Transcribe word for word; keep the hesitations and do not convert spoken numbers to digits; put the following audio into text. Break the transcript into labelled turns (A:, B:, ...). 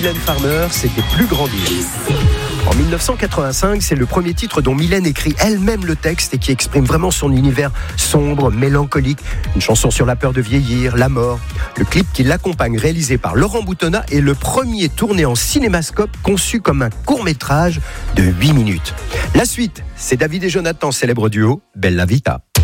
A: Mylène Farmer, c'était Plus grandir. En dix-neuf cent quatre-vingt-cinq, c'est le premier titre dont Mylène écrit elle-même le texte et qui exprime vraiment son univers sombre, mélancolique. Une chanson sur la peur de vieillir, la mort. Le clip qui l'accompagne, réalisé par Laurent Boutonnat, est le premier tourné en cinémascope conçu comme un court-métrage de huit minutes. La suite, c'est David et Jonathan, célèbre duo Bella Vita.